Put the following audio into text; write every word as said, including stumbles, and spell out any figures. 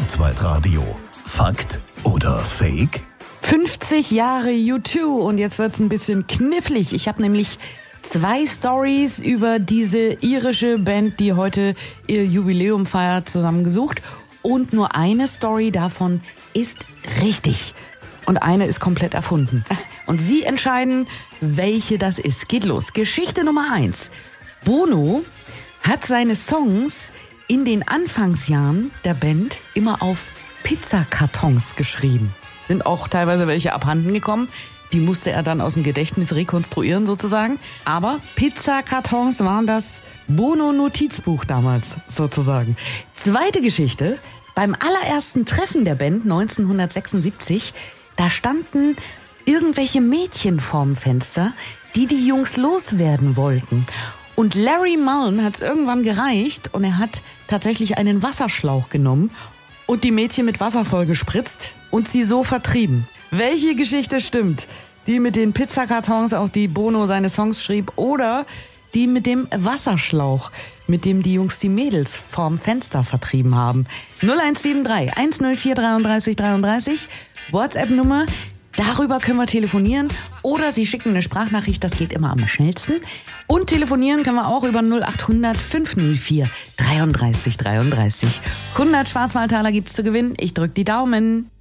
Kurzweitradio. Fakt oder Fake? fünfzig Jahre U zwei und jetzt wird's ein bisschen knifflig. Ich habe nämlich zwei Stories über diese irische Band, die heute ihr Jubiläum feiert, zusammengesucht. Und nur eine Story davon ist richtig. Und eine ist komplett erfunden. Und Sie entscheiden, welche das ist. Geht los. Geschichte Nummer eins. Bono hat seine Songs in den Anfangsjahren der Band immer auf Pizzakartons geschrieben. Sind auch teilweise welche abhanden gekommen. Die musste er dann aus dem Gedächtnis rekonstruieren sozusagen. Aber Pizzakartons waren das Bono-Notizbuch damals sozusagen. Zweite Geschichte. Beim allerersten Treffen der Band neunzehnhundertsechsundsiebzig, da standen irgendwelche Mädchen vorm Fenster, die die Jungs loswerden wollten. Und Larry Mullen hat es irgendwann gereicht und er hat tatsächlich einen Wasserschlauch genommen und die Mädchen mit Wasser vollgespritzt und sie so vertrieben. Welche Geschichte stimmt? Die mit den Pizzakartons, auf die Bono seine Songs schrieb, oder die mit dem Wasserschlauch, mit dem die Jungs die Mädels vorm Fenster vertrieben haben? null eins sieben drei eins null vier drei drei drei drei, WhatsApp-Nummer. Darüber können wir telefonieren oder Sie schicken eine Sprachnachricht, das geht immer am schnellsten. Und telefonieren können wir auch über null acht hundert fünf null vier dreiunddreißig dreiunddreißig. hundert Schwarzwaldtaler gibt's zu gewinnen. Ich drück die Daumen.